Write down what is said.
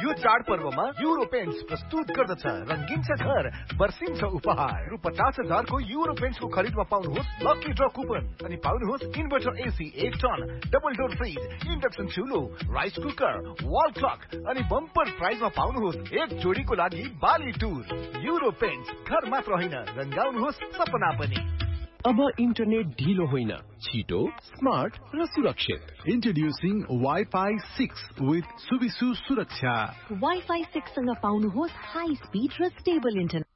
यो चाडपर्वमा euro paints प्रस्तुत गर्दछ रंगीन छ घर बर्सिन्छ उपहार रु 50,000 को युरो पेन्ट्स को खरिदमा पाउनुहोस् लकी ड्र कुपन अनि पाउनुहोस् inverter AC 1 ton double door fridge induction चुलो rice cooker wall clock अनि बम्पर प्राइजमा पाउनुहोस् एक जोडीको लागि बाली टुर युरो पेन्ट्स घर मात्र होइन रंगाउनुहोस् सपना पनि। अब इन्टरनेट ढिलो होइन छिटो स्मार्ट र सुरक्षित। Introducing Wi-Fi 6 with Subisu Suraksha. Wi-Fi 6 सँग पाउनुहोस् हाई स्पिड र स्टेबल इन्टरनेट।